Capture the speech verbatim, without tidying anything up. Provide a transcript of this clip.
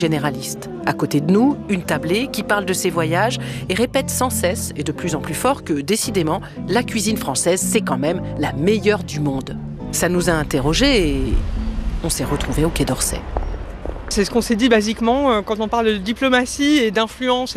généraliste. À côté de nous, une tablée qui parle de ses voyages et répète sans cesse et de plus en plus fort que, décidément, la cuisine française, c'est quand même la meilleure du monde. Ça nous a interrogés et on s'est retrouvés au Quai d'Orsay. C'est ce qu'on s'est dit basiquement quand on parle de diplomatie et d'influence